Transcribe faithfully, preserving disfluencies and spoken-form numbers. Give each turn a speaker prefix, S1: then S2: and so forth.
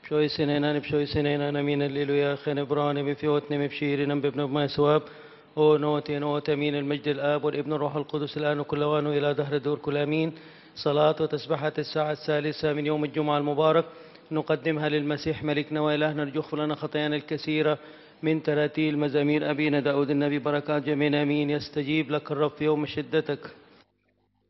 S1: بشوي سنينا بشوي سنينا نمين الليل يا خن براني بفيوتني مبشيرنا بابن ما سواب او نوتي نوت امين المجد الاب والابن الروح القدس الان وكل وان الى دهر الدور كل امين. صلاة وتسبحة الساعة الثالثة من يوم الجمعة المبارك نقدمها للمسيح ملكنا وإلهنا نرجو يغفر لنا خطايانا الكثيرة من تراتيل مزامير أبينا داود النبي. بركات جميعنا آمين. يستجيب لك الرب في يوم شدتك